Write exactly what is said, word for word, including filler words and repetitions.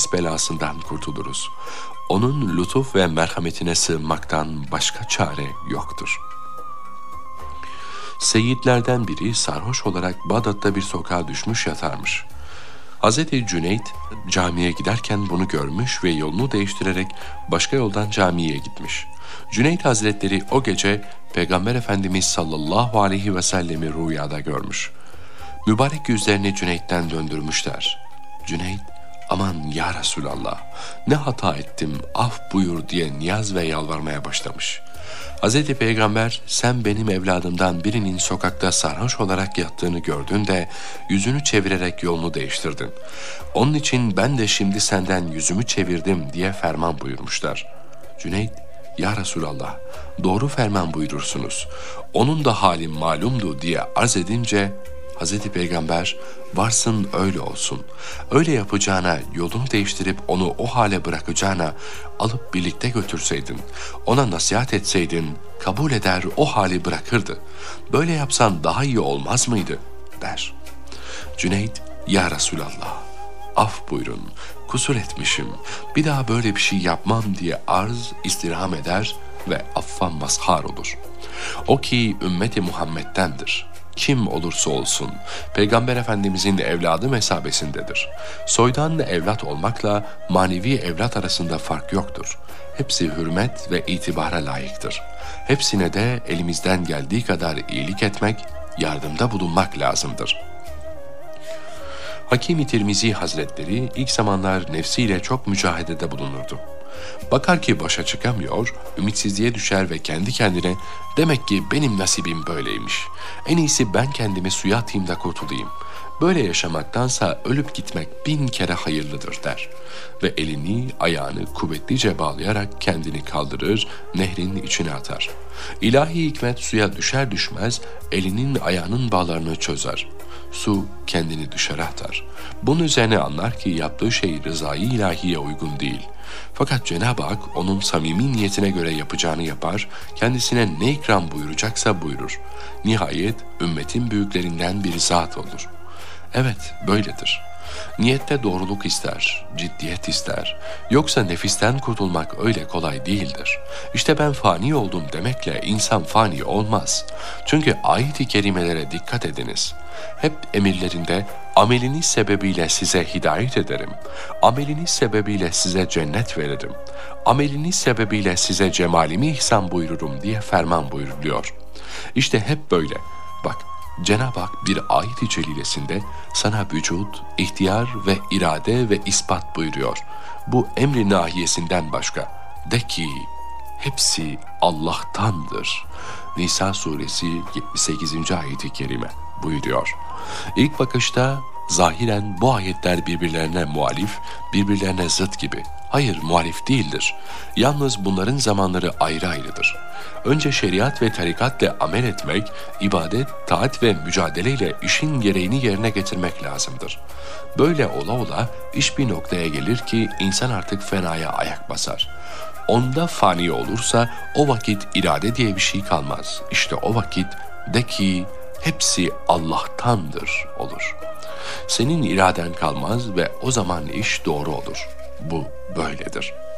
nefis belasından kurtuluruz. Onun lütuf ve merhametine sığınmaktan başka çare yoktur. Seyyidlerden biri sarhoş olarak Bağdat'ta bir sokağa düşmüş yatarmış. Hazreti Cüneyt camiye giderken bunu görmüş ve yolunu değiştirerek başka yoldan camiye gitmiş. Cüneyt Hazretleri o gece Peygamber Efendimiz sallallahu aleyhi ve sellemi rüyada görmüş. Mübarek yüzlerini Cüneyt'ten döndürmüşler. Cüneyt, aman ya Resulallah, ne hata ettim, af buyur diye niyaz ve yalvarmaya başlamış. Hazreti Peygamber, sen benim evladımdan birinin sokakta sarhoş olarak yattığını gördün de yüzünü çevirerek yolunu değiştirdin. Onun için ben de şimdi senden yüzümü çevirdim diye ferman buyurmuşlar. Cüneyt, ya Resulallah, doğru ferman buyurursunuz. Onun da halim malumdu diye arz edince Hazreti Peygamber, varsın öyle olsun. Öyle yapacağına, yolunu değiştirip onu o hale bırakacağına alıp birlikte götürseydin, ona nasihat etseydin, kabul eder o hali bırakırdı. Böyle yapsan daha iyi olmaz mıydı? Der. Cüneyt, ya Resulallah, af buyurun, kusur etmişim, bir daha böyle bir şey yapmam diye arz, istirham eder ve affa mazhar olur. O ki ümmeti Muhammed'dendir. Kim olursa olsun Peygamber Efendimizin evladı mesabesindedir. Soydan evlat olmakla manevi evlat arasında fark yoktur. Hepsi hürmet ve itibara layıktır. Hepsine de elimizden geldiği kadar iyilik etmek, yardımda bulunmak lazımdır. Hakim-i Tirmizi Hazretleri ilk zamanlar nefsiyle çok mücahedede bulunurdu. Bakar ki başa çıkamıyor, ümitsizliğe düşer ve kendi kendine demek ki benim nasibim böyleymiş. En iyisi ben kendimi suya atayım da kurtulayım. Böyle yaşamaktansa ölüp gitmek bin kere hayırlıdır der. Ve elini, ayağını kuvvetlice bağlayarak kendini kaldırır, nehrin içine atar. İlahi hikmet suya düşer düşmez elinin ayağının bağlarını çözer. Su kendini dışarı atar. Bunun üzerine anlar ki yaptığı şey rızayı ilahiye uygun değil. Fakat Cenab-ı Hak onun samimi niyetine göre yapacağını yapar, kendisine ne ikram buyuracaksa buyurur. Nihayet ümmetin büyüklerinden bir zat olur. Evet, böyledir. Niyette doğruluk ister, ciddiyet ister. Yoksa nefisten kurtulmak öyle kolay değildir. İşte ben fani oldum demekle insan fani olmaz. Çünkü ayet-i kerimelere dikkat ediniz. Hep emirlerinde ameliniz sebebiyle size hidayet ederim. Ameliniz sebebiyle size cennet veririm. Ameliniz sebebiyle size cemalimi ihsan buyururum diye ferman buyuruluyor. İşte hep böyle. Bak, Cenab-ı Hak bir ayet-i celilesinde sana vücut, ihtiyar ve irade ve ispat buyuruyor. Bu emri nahiyesinden başka. De ki hepsi Allah'tandır. Nisa suresi yetmiş sekizinci ayet-i kerime buyuruyor. İlk bakışta zahiren bu ayetler birbirlerine muhalif, birbirlerine zıt gibi. Hayır, muhalif değildir. Yalnız bunların zamanları ayrı ayrıdır. Önce şeriat ve tarikatla amel etmek, ibadet, taat ve mücadeleyle işin gereğini yerine getirmek lazımdır. Böyle ola ola iş bir noktaya gelir ki insan artık fenaya ayak basar. Onda fani olursa o vakit irade diye bir şey kalmaz. İşte o vakit de ki hepsi Allah'tandır olur. Senin iraden kalmaz ve o zaman iş doğru olur. Bu böyledir.